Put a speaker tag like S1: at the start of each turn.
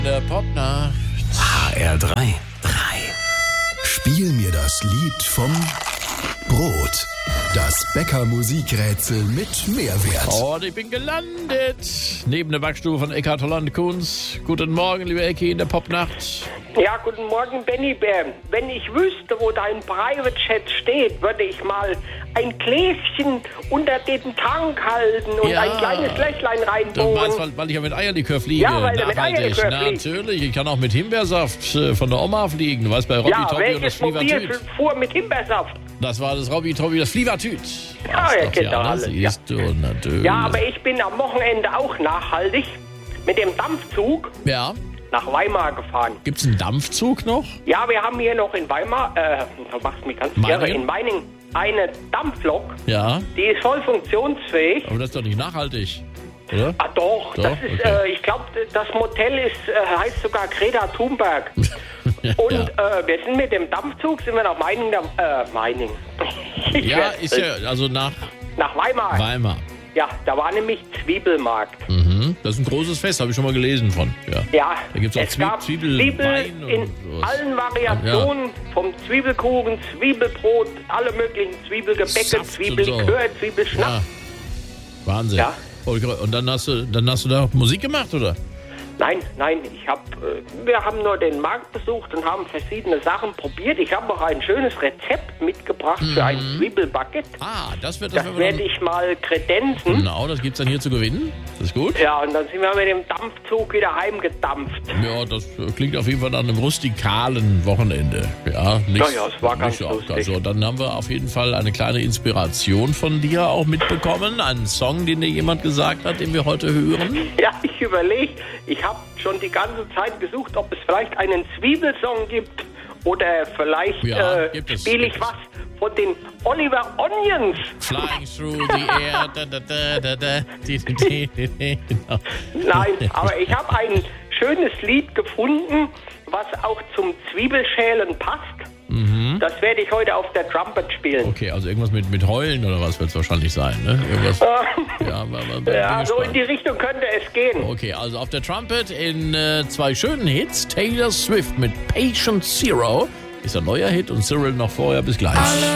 S1: Der Popnacht.
S2: HR3. Spiel mir das Lied vom Brot. Das Bäcker-Musikrätsel mit Mehrwert.
S1: Und ich bin gelandet. Neben der Backstube von Eckhard Holland Kunz. Guten Morgen, liebe Ecki, in der Popnacht.
S3: Ja, guten Morgen, Benny Bär. Wenn ich wüsste, wo dein Private Chat steht, würde ich mal ein Gläschen unter den Tank halten und ein kleines Löchlein
S1: Du
S3: reinbohren.
S1: meinst, weil ich ja mit Eierlikör fliege?
S3: Ja, weil du mit Eierlikör fliegst.
S1: Natürlich, ich kann auch mit Himbeersaft von der Oma fliegen. Du weißt, bei Robby
S3: Ja,
S1: Toppi und das
S3: welches Mobil
S1: Flivatüt.
S3: fuhr mit Himbeersaft?
S1: Das war das Robby Toppi, das Flivatüt.
S3: Ja, ihr kennt doch
S1: alles.
S3: alles, ja.
S1: Siehst du, natürlich.
S3: Ja, aber ich bin am Wochenende auch nachhaltig mit dem Dampfzug
S1: Ja.
S3: nach Weimar gefahren.
S1: Gibt's einen Dampfzug noch?
S3: Ja, wir haben hier noch in Weimar, du machst mich ganz irre,
S1: Meiningen?
S3: in Meiningen eine Dampflok,
S1: Ja.
S3: die ist voll funktionsfähig.
S1: Aber das ist doch nicht nachhaltig, oder?
S3: Ah doch,
S1: Doch,
S3: das ist,
S1: okay.
S3: ich glaube, das Motel ist, heißt sogar Greta Thunberg. Und wir sind mit dem Dampfzug, sind wir nach Meiningen, Meiningen.
S1: Ja, ist ja, also nach
S3: Nach Weimar.
S1: Weimar.
S3: Ja, da war nämlich Zwiebelmarkt.
S1: Mhm. Das ist ein großes Fest, habe ich schon mal gelesen von. Ja.
S3: Ja,
S1: Da gibt's auch
S3: es gab
S1: Zwiebelwein
S3: Zwiebel
S1: und
S3: in
S1: sowas.
S3: allen Variationen, vom Zwiebelkuchen, Zwiebelbrot, alle möglichen Zwiebelgebäcke,
S1: Saft
S3: Zwiebellikör,
S1: und so.
S3: Zwiebelschnaps.
S1: Ja. Wahnsinn.
S3: Ja.
S1: Und dann hast du da Musik gemacht, oder?
S3: Nein, wir haben nur den Markt besucht und haben verschiedene Sachen probiert. Ich habe auch ein schönes Rezept mitgebracht für ein Zwiebelbaguette.
S1: Ah, das
S3: Das
S1: werden wir
S3: werde
S1: dann,
S3: ich mal kredenzen.
S1: genau, das gibt's dann hier zu gewinnen. Das ist gut.
S3: Ja, und dann sind wir mit dem Dampfzug wieder heimgedampft.
S1: Ja, das klingt auf jeden Fall nach einem rustikalen Wochenende. Ja, nicht,
S3: Ja, es war ganz
S1: nicht so
S3: lustig.
S1: Also, dann haben wir auf jeden Fall eine kleine Inspiration von dir auch mitbekommen. Einen Song, den dir jemand gesagt hat, den wir heute hören.
S3: Ja, ich überlege, ich habe schon die ganze Zeit gesucht, ob es vielleicht einen Zwiebelsong gibt oder vielleicht
S1: Ja, gibt es.
S3: spiele ich was von den Oliver Onions.
S1: Flying through the air. Da, da, da, da, da. Genau.
S3: Nein, aber ich habe ein schönes Lied gefunden, was auch zum Zwiebelschälen passt. Das werde ich heute auf der Trumpet spielen.
S1: Okay, also irgendwas mit Heulen oder was wird es wahrscheinlich sein, ne? Irgendwas. Ja, bin
S3: Ja, so in
S1: gespannt.
S3: die Richtung könnte es gehen.
S1: Okay, also auf der Trumpet in zwei schönen Hits. Taylor Swift mit Patient Zero ist ein neuer Hit und Cyril noch vorher. Bis gleich.